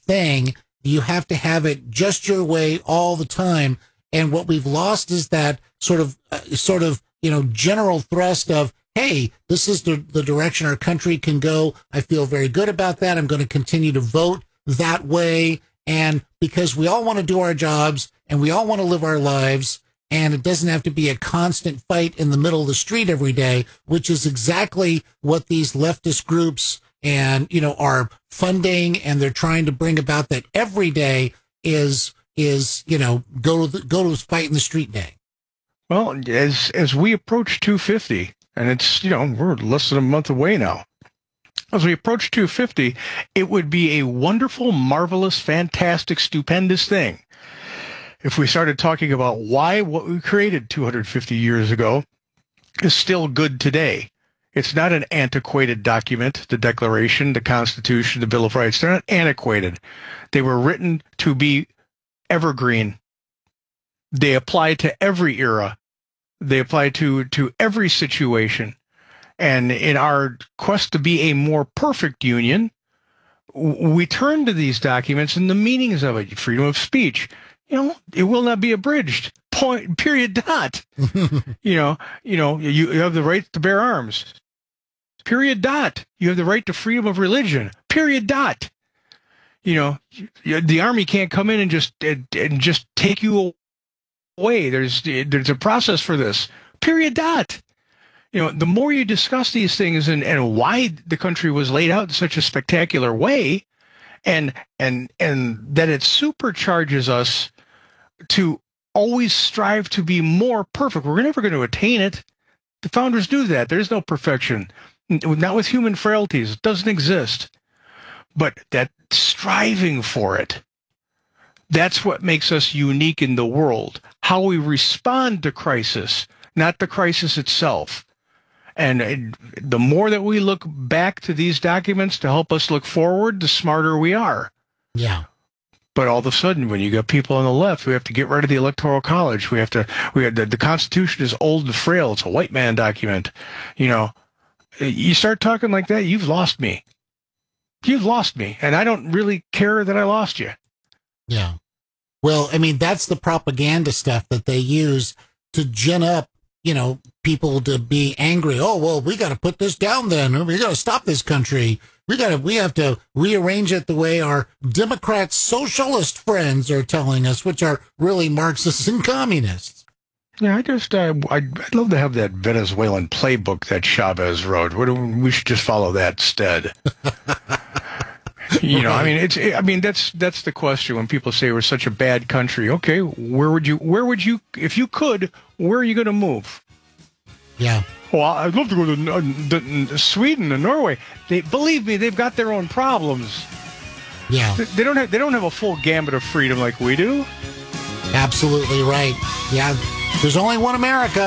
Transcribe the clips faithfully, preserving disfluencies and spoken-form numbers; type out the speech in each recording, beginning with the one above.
thing. You have to have it just your way all the time. And what we've lost is that sort of, uh, sort of, you know, general thrust of, hey, this is the, the direction our country can go. I feel very good about that. I'm going to continue to vote that way. And because we all want to do our jobs and we all want to live our lives, and it doesn't have to be a constant fight in the middle of the street every day, which is exactly what these leftist groups and, you know, are funding, and they're trying to bring about that every day is, is, you know, go to the, go to this fight in the street day. Well, as, as we approach two fifty, and it's, you know, we're less than a month away now. As we approach two fifty, it would be a wonderful, marvelous, fantastic, stupendous thing if we started talking about why what we created two hundred fifty years ago is still good today. It's not an antiquated document, the Declaration, the Constitution, the Bill of Rights. They're not antiquated. They were written to be evergreen. They apply to every era. They apply to, to every situation. And in our quest to be a more perfect union, we turn to these documents and the meanings of it. Freedom of speech, you know, it will not be abridged. Point, period, dot. you know, you know, you, you have the right to bear arms. Period, dot. You have the right to freedom of religion. Period, dot. You know, the army can't come in and just and, and just take you away. There's there's a process for this. Period, dot. You know, the more you discuss these things and, and why the country was laid out in such a spectacular way, and and and that it supercharges us to always strive to be more perfect. We're never going to attain it. The founders knew that. There's no perfection. Not with human frailties. It doesn't exist. But that striving for it, that's what makes us unique in the world. How we respond to crisis, not the crisis itself. And the more that we look back to these documents to help us look forward, the smarter we are. Yeah. But all of a sudden, when you got people on the left, we have to get rid of the Electoral College. We have to, we have the, the Constitution is old and frail. It's a white man document. You know, you start talking like that, you've lost me. You've lost me. And I don't really care that I lost you. Yeah. Well, I mean, that's the propaganda stuff that they use to gin up, you know, people to be angry. Oh, well, we got to put this down then. We got to stop this country. We got to, we have to rearrange it the way our Democrat socialist friends are telling us, which are really Marxists and communists. Yeah, I just, uh, I'd, I'd love to have that Venezuelan playbook that Chavez wrote. We should just follow that instead. You know, I mean, it's, I mean, that's, that's the question when people say we're such a bad country. Okay, where would you, where would you, if you could, where are you going to move? Yeah. Well, I'd love to go to uh, the, the Sweden and Norway. They, believe me, they've got their own problems. Yeah. They, they don't have, they don't have a full gambit of freedom like we do. Absolutely right. Yeah. There's only one America.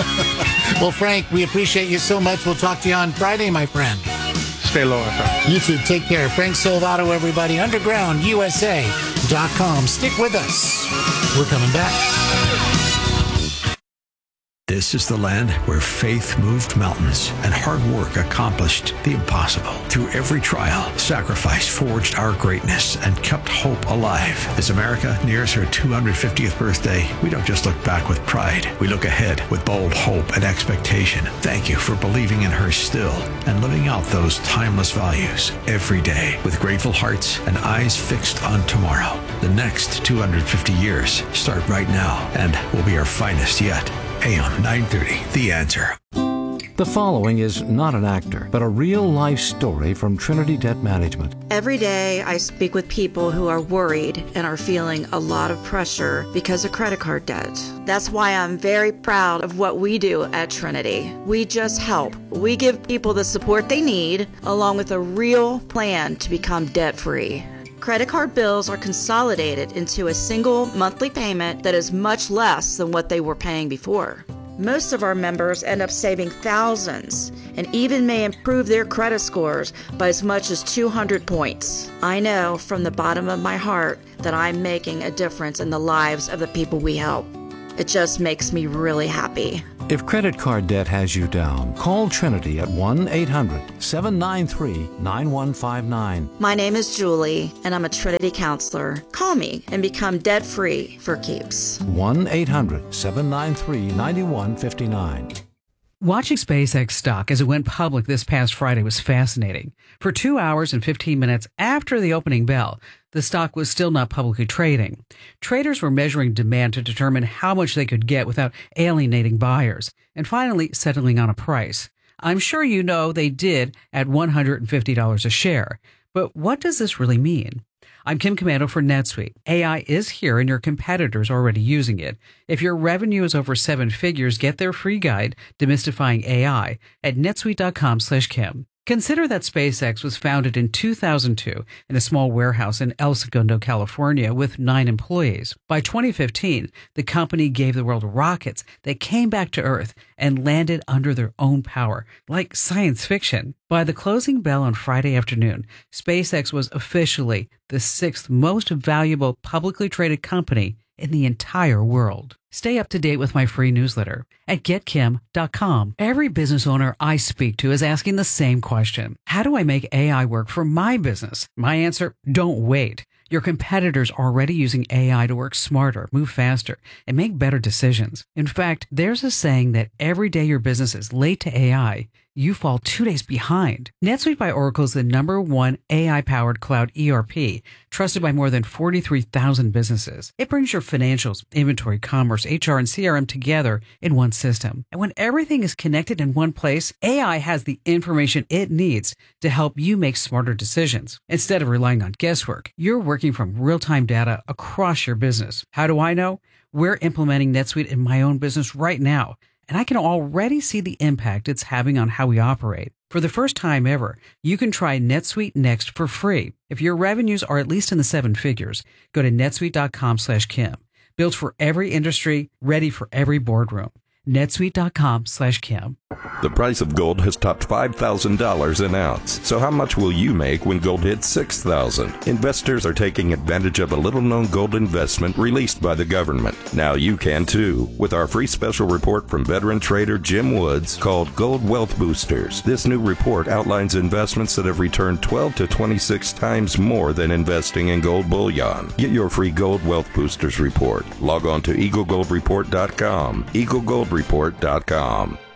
Well, Frank, we appreciate you so much. We'll talk to you on Friday, my friend. Stay low, F M. You too. Take care. Frank Salvato, everybody. underground U S A dot com. Stick with us. We're coming back. This is the land where faith moved mountains and hard work accomplished the impossible. Through every trial, sacrifice forged our greatness and kept hope alive. As America nears her two hundred fiftieth birthday, we don't just look back with pride. We look ahead with bold hope and expectation. Thank you for believing in her still and living out those timeless values every day with grateful hearts and eyes fixed on tomorrow. The next two hundred fifty years start right now and will be our finest yet. A M nine thirty, The Answer. The following is not an actor, but a real-life story from Trinity Debt Management. Every day I speak with people who are worried and are feeling a lot of pressure because of credit card debt. That's why I'm very proud of what we do at Trinity. We just help. We give people the support they need, along with a real plan to become debt-free. Credit card bills are consolidated into a single monthly payment that is much less than what they were paying before. Most of our members end up saving thousands and even may improve their credit scores by as much as two hundred points. I know from the bottom of my heart that I'm making a difference in the lives of the people we help. It just makes me really happy. If credit card debt has you down, call Trinity at one eight hundred seven nine three nine one five nine. My name is Julie, and I'm a Trinity counselor. Call me and become debt-free for keeps. one eight hundred seven nine three nine one five nine. Watching SpaceX stock as it went public this past Friday was fascinating. For two hours and fifteen minutes after the opening bell, the stock was still not publicly trading. Traders were measuring demand to determine how much they could get without alienating buyers, and finally settling on a price. I'm sure you know they did at one hundred fifty dollars a share. But what does this really mean? I'm Kim Komando for NetSuite. A I is here and your competitors are already using it. If your revenue is over seven figures, get their free guide, Demystifying A I, at netsuite.com slash Kim. Consider that SpaceX was founded in two thousand two in a small warehouse in El Segundo, California, with nine employees. By twenty fifteen, the company gave the world rockets that came back to Earth and landed under their own power, like science fiction. By the closing bell on Friday afternoon, SpaceX was officially the sixth most valuable publicly traded company in the entire world. Stay up to date with my free newsletter at get kim dot com. Every business owner I speak to is asking the same question. How do I make A I work for my business? My answer, don't wait. Your competitors are already using A I to work smarter, move faster, and make better decisions. In fact, there's a saying that every day your business is late to A I, you fall two days behind. NetSuite by Oracle is the number one A I-powered cloud E R P, trusted by more than forty-three thousand businesses. It brings your financials, inventory, commerce, H R, and C R M together in one system. And when everything is connected in one place, A I has the information it needs to help you make smarter decisions. Instead of relying on guesswork, you're working from real-time data across your business. How do I know? We're implementing NetSuite in my own business right now, and I can already see the impact it's having on how we operate. For the first time ever, you can try NetSuite Next for free. If your revenues are at least in the seven figures, go to netsuite.com slash Kim. Built for every industry, ready for every boardroom. netsuite.com slash Kim. The price of gold has topped five thousand dollars an ounce. So how much will you make when gold hits six thousand dollars? Investors are taking advantage of a little-known gold investment released by the government. Now you can too, with our free special report from veteran trader Jim Woods called Gold Wealth Boosters. This new report outlines investments that have returned twelve to twenty-six times more than investing in gold bullion. Get your free Gold Wealth Boosters report. Log on to eagle gold report dot com, eagle gold report dot com.